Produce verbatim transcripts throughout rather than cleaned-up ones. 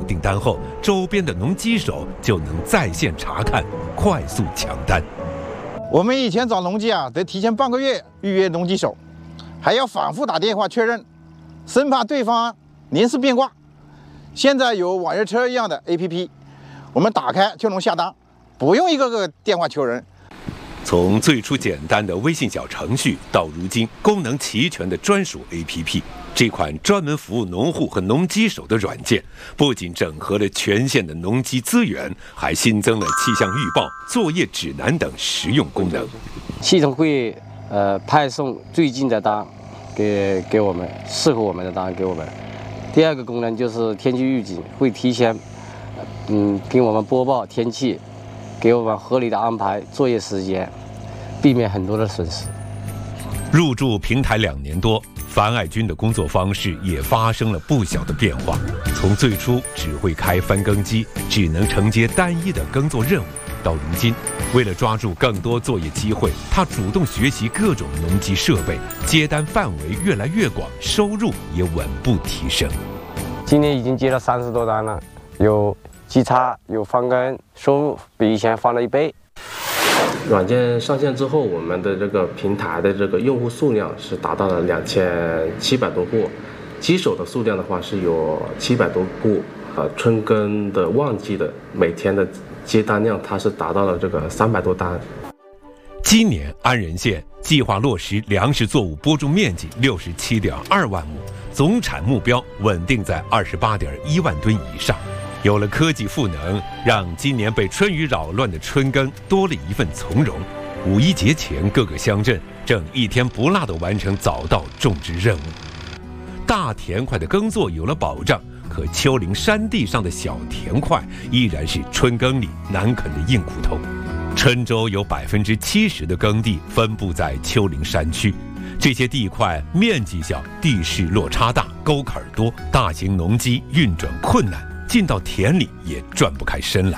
订单后，周边的农机手就能在线查看，快速抢单。 我们以前找农机啊，得提前半个月预约农机手，还要反复打电话确认，生怕对方临时变卦。现在有网约车一样的 A P P， 我们打开就能下单，不用一个个电话求人。 从最初简单的微信小程序，到如今功能齐全的专属 A P P， 这款专门服务农户和农机手的软件，不仅整合了全县的农机资源，还新增了气象预报、作业指南等实用功能。 系统会呃派送最近的单给给我们，适合我们的单给我们。第二个功能就是天气预警，会提前嗯给我们播报天气，给我们合理的安排作业时间，避免很多的损失。 入驻平台两年多，樊爱军的工作方式也发生了不小的变化。从最初只会开翻耕机，只能承接单一的耕作任务，到如今，为了抓住更多作业机会，他主动学习各种农机设备，接单范围越来越广，收入也稳步提升。 今年已经接了三十多单了，有机插，有翻耕，收入比以前翻了一倍。 软件上线之后，我们的这个平台的这个用户数量是达到了两千七百多户，机手的数量的话是有七百多户。呃，春耕的旺季的每天的接单量，它是达到了这个三百多单。 今年安仁县计划落实粮食作物播种面积六十七点二万亩，总产目标稳定在二十八点一万吨以上。有了科技赋能，让今年被春雨扰乱的春耕多了一份从容。五一节前，各个乡镇正一天不落地完成早稻种植任务。大田块的耕作有了保障，可丘陵山地上的小田块依然是春耕里难啃的硬骨头。郴州有百分之七十的耕地分布在丘陵山区，这些地块面积小，地势落差大，沟坎多，大型农机运转困难，进到田里也转不开身来。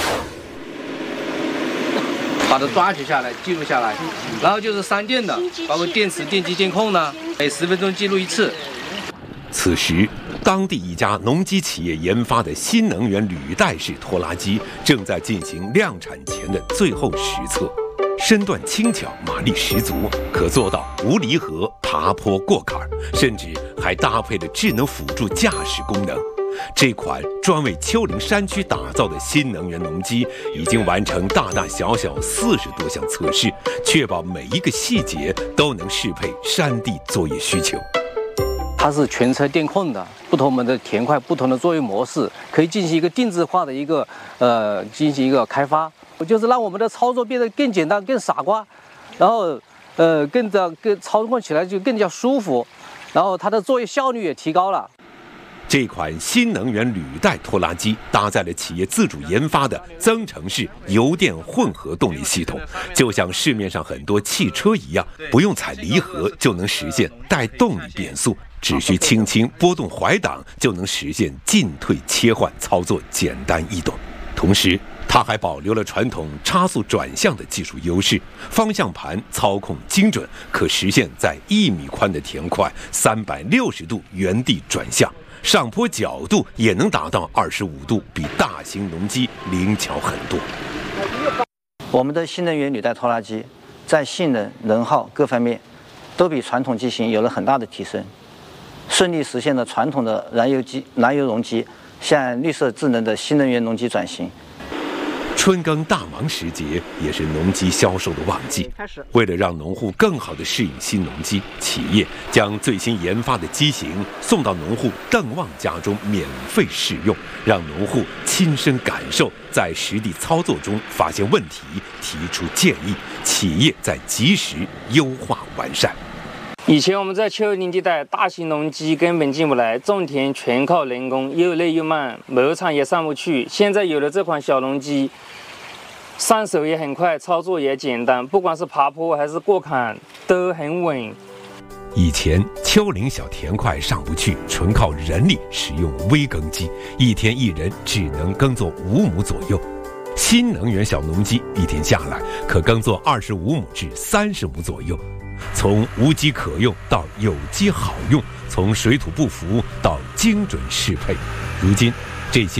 把它抓取下来，记录下来，然后就是三电的，包括电池、电机监控呢，每十分钟记录一次。 此时，当地一家农机企业研发的新能源履带式拖拉机正在进行量产前的最后实测，身段轻巧，马力十足，可做到无离合、爬坡过坎，甚至还搭配了智能辅助驾驶功能。这款专为丘陵山区打造的新能源农机已经完成大大小小四十多项测试，确保每一个细节都能适配山地作业需求。 它是全车电控的，不同的田块、不同的作业模式，可以进行一个定制化的一个呃进行一个开发，就是让我们的操作变得更简单、更傻瓜，然后呃更加更操控起来就更加舒服，然后它的作业效率也提高了。 这款新能源履带拖拉机搭载了企业自主研发的增程式油电混合动力系统，就像市面上很多汽车一样，不用踩离合就能实现带动力变速，只需轻轻拨动怀档就能实现进退切换，操作简单易懂。同时，它还保留了传统差速转向的技术优势，方向盘操控精准，可实现在一米宽的田块三百六十度原地转向。上坡角度也能达到二十五度，比大型农机灵巧很多。 我们的新能源履带拖拉机在性能、能耗各方面都比传统机型有了很大的提升，顺利实现了传统的燃油机、燃油农机向绿色智能的新能源农机转型。 春耕大忙时节也是农机销售的旺季。为了让农户更好地适应新农机，企业将最新研发的机型送到农户邓旺家中免费试用，让农户亲身感受，在实地操作中发现问题，提出建议，企业再及时优化完善。 以前我们在丘陵地带，大型农机根本进不来，种田全靠人工，又累又慢，亩场也上不去。现在有了这款小农机，上手也很快，操作也简单，不管是爬坡还是过坎都很稳。 以前丘陵小田块上不去，纯靠人力，使用微耕机，一天一人只能耕作五亩左右。新能源小农机一天下来可耕作二十五亩至三十亩左右。从无机可用到有机好用，从水土不服到精准适配，如今这些